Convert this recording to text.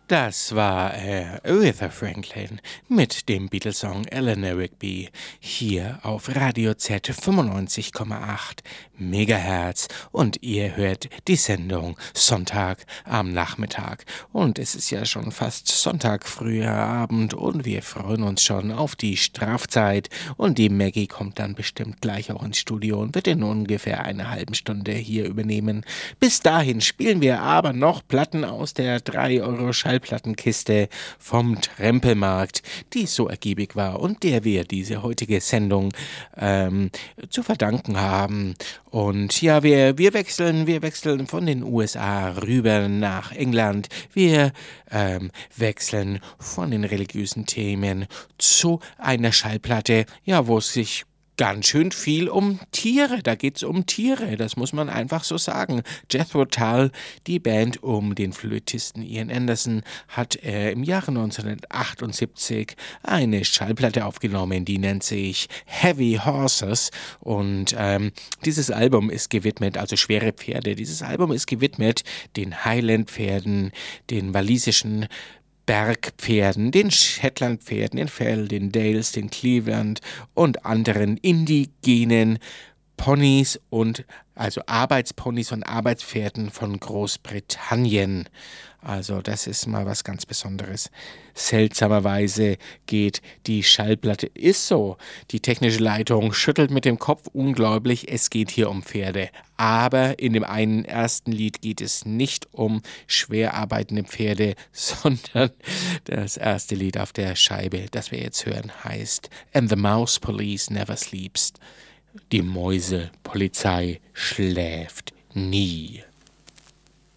Das war Aretha Franklin mit dem Beatles-Song Eleanor Rigby hier auf Radio Z 95,8 Megahertz und ihr hört die Sendung Sonntag am Nachmittag und es ist ja schon fast Sonntag früher Abend und wir freuen uns schon auf die Strafzeit und die Maggie kommt dann bestimmt gleich auch ins Studio und wird in ungefähr einer halben Stunde hier übernehmen. Bis dahin spielen wir aber noch Platten aus der 3 € Schallplattenkiste vom Trempelmarkt, die so ergiebig war und der wir diese heutige Sendung zu verdanken haben. Und ja, wir wechseln von den USA rüber nach England. Wir wechseln von den religiösen Themen zu einer Schallplatte, ja, wo es sich ganz schön viel um Tiere, da geht's um Tiere, das muss man einfach so sagen. Jethro Tull, die Band um den Flötisten Ian Anderson, hat im Jahre 1978 eine Schallplatte aufgenommen, die nennt sich Heavy Horses und dieses Album ist gewidmet, also schwere Pferde, dieses Album ist gewidmet den Highland-Pferden, den walisischen Bergpferden, den Shetlandpferden, den Fell, den Dales, den Cleveland und anderen indigenen Ponys und also Arbeitsponys und Arbeitspferden von Großbritannien. Also das ist mal was ganz Besonderes. Seltsamerweise geht die Schallplatte, ist so, die technische Leitung schüttelt mit dem Kopf, unglaublich, es geht hier um Pferde. Aber in dem einen ersten Lied geht es nicht um schwer arbeitende Pferde, sondern das erste Lied auf der Scheibe, das wir jetzt hören, heißt And the Mouse Police Never Sleeps. Die Mäusepolizei schläft nie.